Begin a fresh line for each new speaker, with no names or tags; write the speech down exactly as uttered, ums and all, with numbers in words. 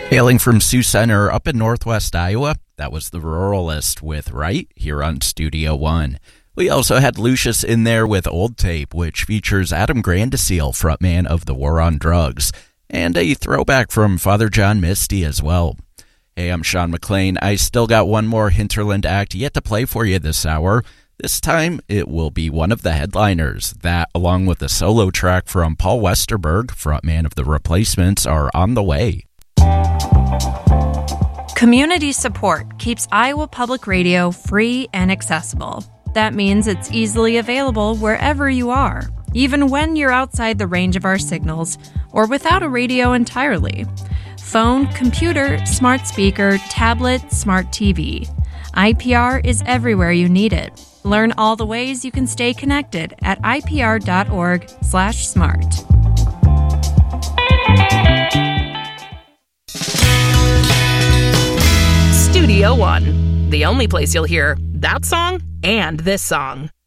Hailing from Sioux Center up in northwest Iowa, that was the Ruralist with Right here on Studio One. We also had Lucius in there with Old Tape, which features Adam Grandiseel, frontman of the War on Drugs, and a throwback from Father John Misty as well. Hey, I'm Sean McLean. I still got one more Hinterland act yet to play for you this hour. This time, it will be one of the headliners. That, along with a solo track from Paul Westerberg, frontman of The Replacements, are on the way.
Community support keeps Iowa Public Radio free and accessible. That means it's easily available wherever you are, even when you're outside the range of our signals or without a radio entirely. Phone, computer, smart speaker, tablet, smart T V. I P R is everywhere you need it. Learn all the ways you can stay connected at I P R dot org slash smart.
Studio One, the only place you'll hear that song and this song.